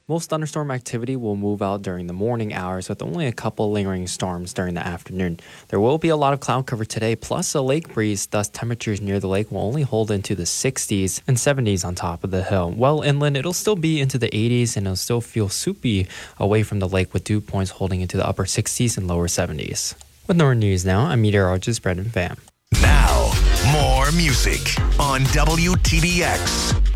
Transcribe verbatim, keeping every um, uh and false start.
Most thunderstorm activity will move out during the morning hours with only a couple lingering storms during the afternoon. There will be a lot of cloud cover today, plus a lake breeze, thus temperatures near the lake will only hold into the sixties and seventies on top of the hill. Well, inland, it'll still be into the eighties and it'll still feel soupy away from the lake with dew points holding into the upper sixties and lower seventies. With Northern News now, I'm meteorologist Brendan Pham. Now, more music on W T B X.